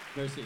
Mercy.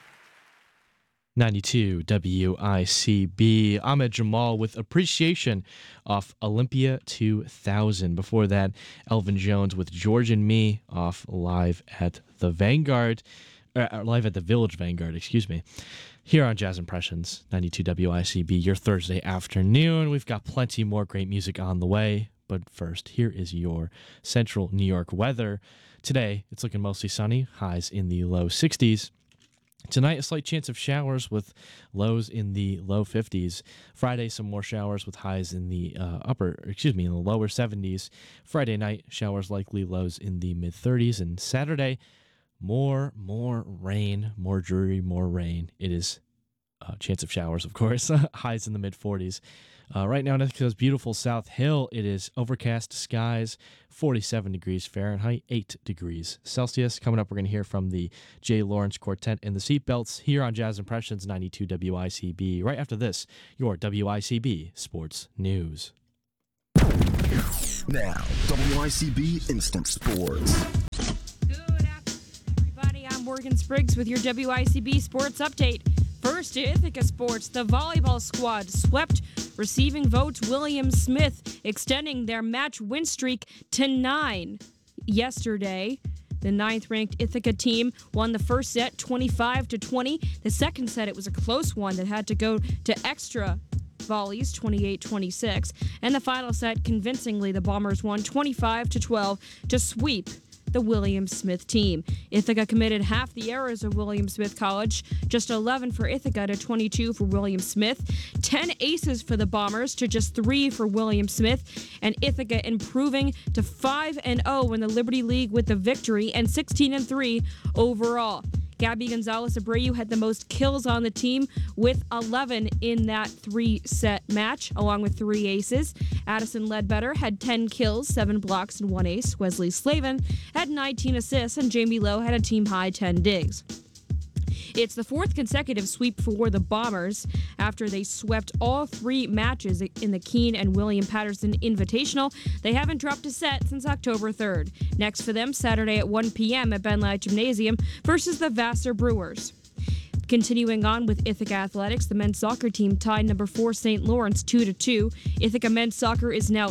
92 WICB. Ahmed Jamal with Appreciation off Olympia 2000. Before that, Elvin Jones with George and Me off Live at the Vanguard. Live at the Village Vanguard, excuse me. Here on Jazz Impressions, 92 WICB, your Thursday afternoon. We've got plenty more great music on the way. But first, here is your central New York weather. Today, it's looking mostly sunny, highs in the low 60s. Tonight, a slight chance of showers with lows in the low 50s. Friday, some more showers with highs in the in the lower 70s. Friday night, showers likely, lows in the mid 30s. And Saturday, more rain, more dreary, more rain. It is a chance of showers, of course. Highs in the mid 40s. Right now in Ithaca's beautiful South Hill, it is overcast skies, 47 degrees Fahrenheit, 8 degrees Celsius. Coming up, we're going to hear from the Jay Lawrence Quartet and the Seatbelts here on Jazz Impressions 92 WICB. Right after this, your WICB Sports News. Now, WICB Instant Sports. Good afternoon, everybody. I'm Morgan Spriggs with your WICB Sports Update. First to Ithaca Sports, the volleyball squad swept receiving votes William Smith, extending their match win streak to 9 yesterday. The 9th-ranked Ithaca team won the first set 25-20. The second set, it was a close one that had to go to extra volleys, 28-26. And the final set, convincingly, the Bombers won 25-12 to sweep the William Smith team. Ithaca committed half the errors of William Smith College, just 11 for Ithaca to 22 for William Smith, 10 aces for the Bombers to just 3 for William Smith, and Ithaca improving to 5-0 in the Liberty League with the victory and 16-3 overall. Gabby Gonzalez-Abreu had the most kills on the team with 11 in that 3-set match, along with 3 aces. Addison Ledbetter had 10 kills, 7 blocks, and 1 ace. Wesley Slavin had 19 assists, and Jamie Lowe had a team-high 10 digs. It's the 4th consecutive sweep for the Bombers after they swept all 3 matches in the Keene and William Patterson Invitational. They haven't dropped a set since October 3rd. Next for them, Saturday at 1 p.m. at Ben Light Gymnasium versus the Vassar Brewers. Continuing on with Ithaca Athletics, the men's soccer team tied number 4 St. Lawrence 2-2. Ithaca men's soccer is now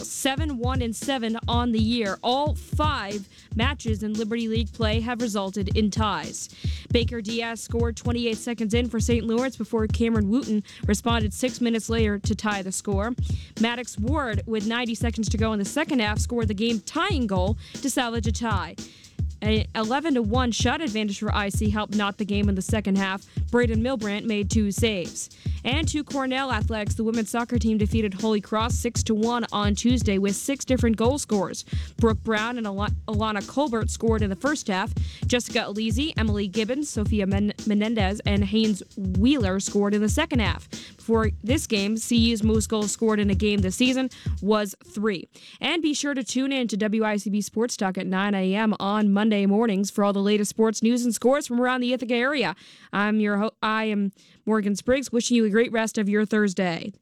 7-1-7 on the year. All 5 matches in Liberty League play have resulted in ties. Baker Diaz scored 28 seconds in for St. Lawrence before Cameron Wooten responded 6 minutes later to tie the score. Maddox Ward, with 90 seconds to go in the second half, scored the game-tying goal to salvage a tie. An 11-1 shot advantage for IC helped knot the game in the second half. Braden Milbrandt made 2 saves. And to Cornell Athletics, the women's soccer team defeated Holy Cross 6-1 on Tuesday with 6 different goal scorers. Brooke Brown and Alana Colbert scored in the first half. Jessica Alizi, Emily Gibbons, Sophia Menendez, and Haynes Wheeler scored in the second half. For this game, CU's most goals scored in a game this season was 3. And be sure to tune in to WICB Sports Talk at 9 a.m. on Monday mornings for all the latest sports news and scores from around the Ithaca area. I am Morgan Spriggs, wishing you a great rest of your Thursday.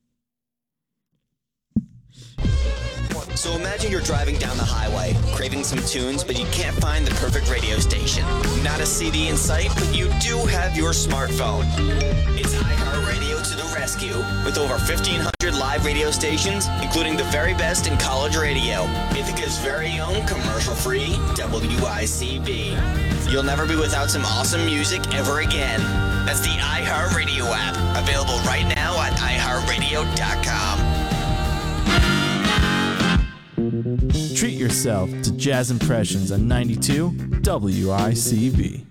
So imagine you're driving down the highway, craving some tunes, but you can't find the perfect radio station. Not a CD in sight, but you do have your smartphone. It's iHeartRadio to the rescue. With over 1,500 live radio stations, including the very best in college radio. Ithaca's very own commercial-free WICB. You'll never be without some awesome music ever again. That's the iHeartRadio app, available right now at iHeartRadio.com. Treat yourself to Jazz Impressions on 92 WICB.